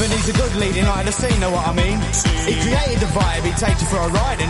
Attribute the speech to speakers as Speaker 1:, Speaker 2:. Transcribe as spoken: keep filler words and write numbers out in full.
Speaker 1: But he's a good leading light of the scene, know what I mean? He created the vibe, he takes you for a ride and